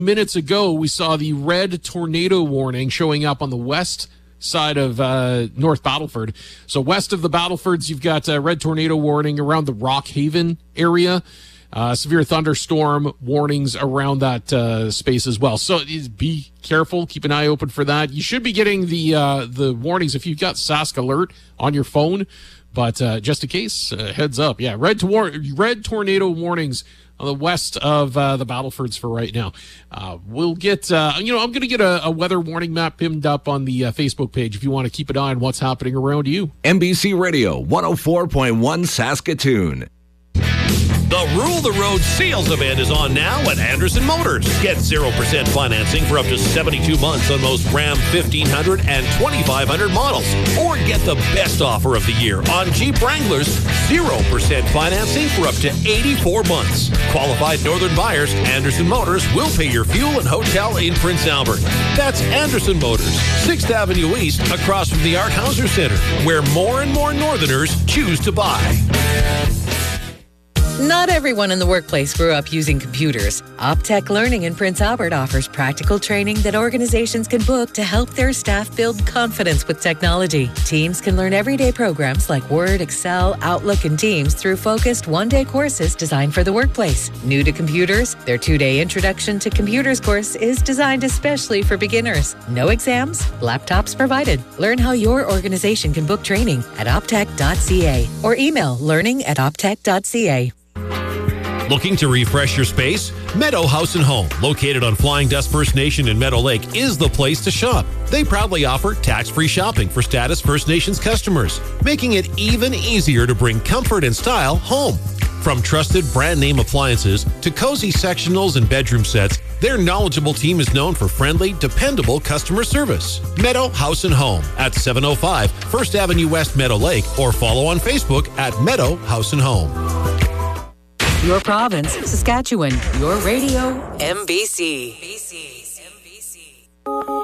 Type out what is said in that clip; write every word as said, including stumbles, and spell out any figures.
Minutes ago, we saw the red tornado warning showing up on the west side of uh, North Battleford. So west of the Battlefords, you've got a red tornado warning around the Rock Haven area. Uh, severe thunderstorm warnings around that uh, space as well. So be careful. Keep an eye open for that. You should be getting the uh, the warnings if you've got Sask Alert on your phone. But uh, just in case, uh, heads up. Yeah, red, tor- red tornado warnings on the west of uh, the Battlefords for right now. Uh, we'll get, uh, you know, I'm going to get a, a weather warning map pinned up on the uh, Facebook page if you want to keep an eye on what's happening around you. N B C Radio one oh four point one Saskatoon. The Rule the Road sales event is on now at Anderson Motors. Get zero percent financing for up to seventy-two months on most Ram fifteen hundred and twenty-five hundred models. Or get the best offer of the year on Jeep Wranglers, zero percent financing for up to eighty-four months. Qualified northern buyers, Anderson Motors will pay your fuel and hotel in Prince Albert. That's Anderson Motors, sixth Avenue East, across from the Art Hauser Center, where more and more northerners choose to buy. Not everyone in the workplace grew up using computers. Optech Learning in Prince Albert offers practical training that organizations can book to help their staff build confidence with technology. Teams can learn everyday programs like Word, Excel, Outlook, and Teams through focused one-day courses designed for the workplace. New to computers, their two-day Introduction to Computers course is designed especially for beginners. No exams, laptops provided. Learn how your organization can book training at optech dot c a or email learning at optech dot c a. Looking to refresh your space? Meadow House and Home, located on Flying Dust First Nation in Meadow Lake, is the place to shop. They proudly offer tax-free shopping for Status First Nations customers, making it even easier to bring comfort and style home. From trusted brand-name appliances to cozy sectionals and bedroom sets, their knowledgeable team is known for friendly, dependable customer service. Meadow House and Home at seven oh five First Avenue West, Meadow Lake, or follow on Facebook at Meadow House and Home. Your province, Saskatchewan. Your radio, M B C.